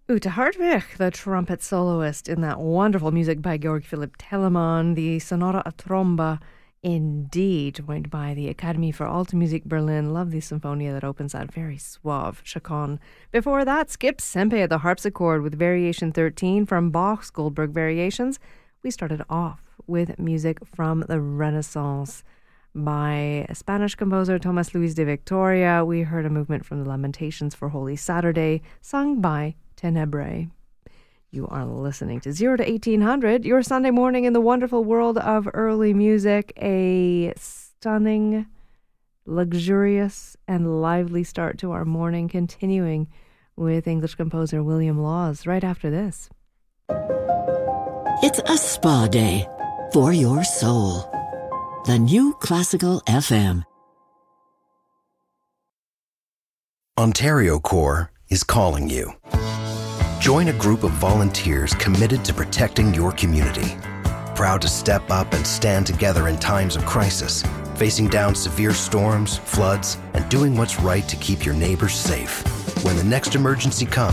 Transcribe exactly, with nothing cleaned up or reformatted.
Ute Hartwig, the trumpet soloist in that wonderful music by Georg Philipp Telemann, the Sonata a Tromba, indeed, joined by the Academy for Alte Musik Berlin. Love the Symphonia that opens that very suave chaconne. Before that, Skip Sempe at the harpsichord with Variation thirteen from Bach's Goldberg Variations. We started off with music from the Renaissance by Spanish composer Tomas Luis de Victoria. We heard a movement from the Lamentations for Holy Saturday, sung by Tenebrae. You are listening to zero to eighteen hundred, your Sunday morning in the wonderful world of early music. A stunning, luxurious, and lively start to our morning, continuing with English composer William Laws right after this. It's a spa day for your soul. The new Classical F M. Ontario Corps is calling you. Join a group of volunteers committed to protecting your community. Proud to step up and stand together in times of crisis, facing down severe storms, floods, and doing what's right to keep your neighbors safe. When the next emergency comes,